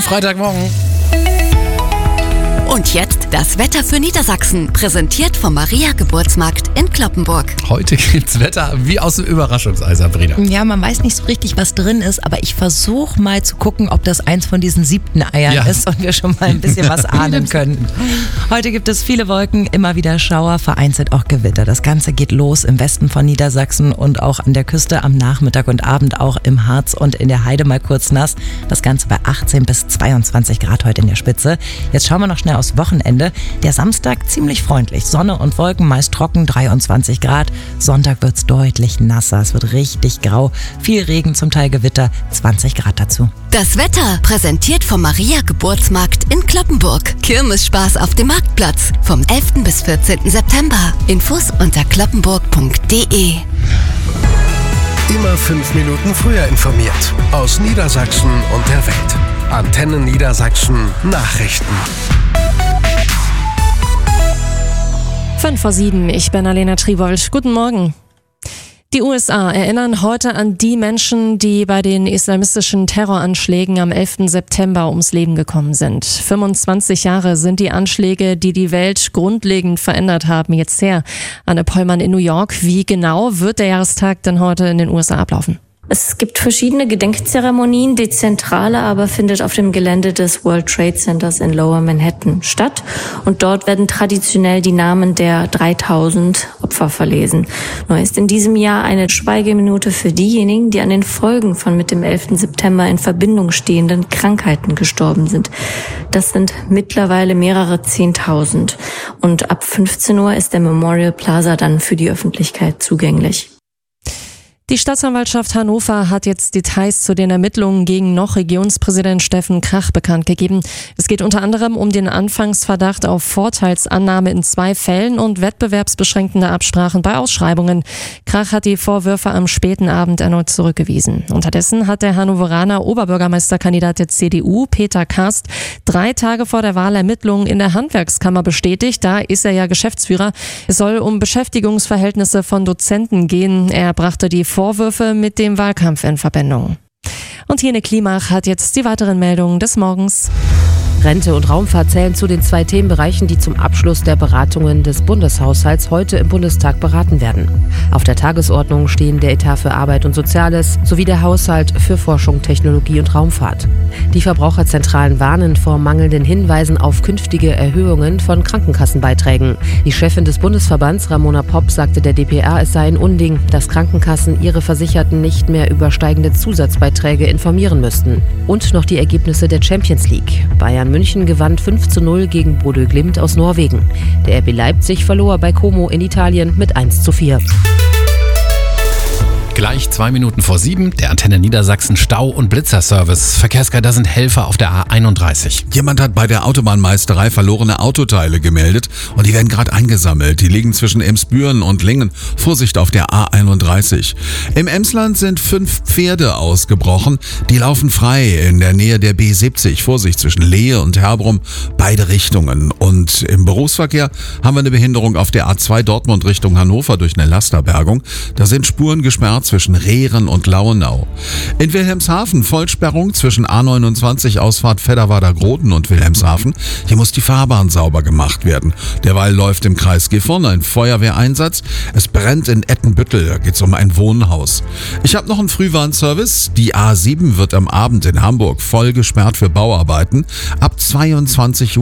Freitagmorgen. Und jetzt das Wetter für Niedersachsen, präsentiert vom Maria Geburtsmarkt in Cloppenburg. Heute gibt's Wetter wie aus dem Überraschungsei, Sabrina. Ja, man weiß nicht so richtig, was drin ist, aber ich versuche mal zu gucken, ob das eins von diesen 7. Eiern ist und wir schon mal ein bisschen was ahnen können. Heute gibt es viele Wolken, immer wieder Schauer, vereinzelt auch Gewitter. Das Ganze geht los im Westen von Niedersachsen und auch an der Küste am Nachmittag und Abend auch im Harz und in der Heide mal kurz nass. Das Ganze bei 18 bis 22 Grad heute in der Spitze. Jetzt schauen wir noch schnell aufs Wochenende. Der Samstag ziemlich freundlich. Sonne und Wolken, meist trocken, 23 Grad. Sonntag wird's deutlich nasser. Es wird richtig grau. Viel Regen, zum Teil Gewitter, 20 Grad dazu. Das Wetter präsentiert vom Maria Geburtsmarkt in Cloppenburg. Kirmesspaß auf dem Marktplatz vom 11. bis 14. September. Infos unter cloppenburg.de. Immer 5 Minuten früher informiert. Aus Niedersachsen und der Welt. Antennen Niedersachsen Nachrichten. 5:07, ich bin Alena Tribold. Guten Morgen. Die USA erinnern heute an die Menschen, die bei den islamistischen Terroranschlägen am 11. September ums Leben gekommen sind. 25 Jahre sind die Anschläge, die die Welt grundlegend verändert haben, jetzt her. Anne Pollmann in New York. Wie genau wird der Jahrestag denn heute in den USA ablaufen? Es gibt verschiedene Gedenkzeremonien. Die zentrale aber findet auf dem Gelände des World Trade Centers in Lower Manhattan statt. Und dort werden traditionell die Namen der 3000 Opfer verlesen. Nur ist in diesem Jahr eine Schweigeminute für diejenigen, die an den Folgen von mit dem 11. September in Verbindung stehenden Krankheiten gestorben sind. Das sind mittlerweile mehrere 10.000. Und ab 15 Uhr ist der Memorial Plaza dann für die Öffentlichkeit zugänglich. Die Staatsanwaltschaft Hannover hat jetzt Details zu den Ermittlungen gegen noch Regierungspräsident Steffen Krach bekannt gegeben. Es geht unter anderem um den Anfangsverdacht auf Vorteilsannahme in 2 Fällen und wettbewerbsbeschränkende Absprachen bei Ausschreibungen. Krach hat die Vorwürfe am späten Abend erneut zurückgewiesen. Unterdessen hat der Hannoveraner Oberbürgermeisterkandidat der CDU, Peter Karst, 3 Tage vor der Wahl Ermittlungen in der Handwerkskammer bestätigt. Da ist er ja Geschäftsführer. Es soll um Beschäftigungsverhältnisse von Dozenten gehen. Er brachte die Vorwürfe mit dem Wahlkampf in Verbindung. Und Jene Klimach hat jetzt die weiteren Meldungen des Morgens. Rente und Raumfahrt zählen zu den 2 Themenbereichen, die zum Abschluss der Beratungen des Bundeshaushalts heute im Bundestag beraten werden. Auf der Tagesordnung stehen der Etat für Arbeit und Soziales sowie der Haushalt für Forschung, Technologie und Raumfahrt. Die Verbraucherzentralen warnen vor mangelnden Hinweisen auf künftige Erhöhungen von Krankenkassenbeiträgen. Die Chefin des Bundesverbands, Ramona Popp, sagte der dpa, es sei ein Unding, dass Krankenkassen ihre Versicherten nicht mehr über steigende Zusatzbeiträge informieren müssten. Und noch die Ergebnisse der Champions League. Bayern München gewann 5:0 gegen Bodø Glimt aus Norwegen. Der RB Leipzig verlor bei Como in Italien mit 1:4. Gleich 2 Minuten vor 7, der Antenne Niedersachsen Stau- und Blitzerservice. Verkehrsguider sind Helfer auf der A31. Jemand hat bei der Autobahnmeisterei verlorene Autoteile gemeldet und die werden gerade eingesammelt. Die liegen zwischen Emsbüren und Lingen. Vorsicht auf der A31. Im Emsland sind 5 Pferde ausgebrochen. Die laufen frei in der Nähe der B70. Vorsicht zwischen Lehe und Herbrum, beide Richtungen. Und im Berufsverkehr haben wir eine Behinderung auf der A2 Dortmund Richtung Hannover durch eine Lasterbergung. Da sind Spuren gesperrt zwischen Rehren und Lauenau. In Wilhelmshaven Vollsperrung zwischen A29 Ausfahrt Fedderwader-Groden und Wilhelmshaven. Hier muss die Fahrbahn sauber gemacht werden. Derweil läuft im Kreis Gifhorn ein Feuerwehreinsatz. Es brennt in Ettenbüttel, da geht es um ein Wohnhaus. Ich habe noch einen Frühwarnservice. Die A7 wird am Abend in Hamburg voll gesperrt für Bauarbeiten. Ab 22 Uhr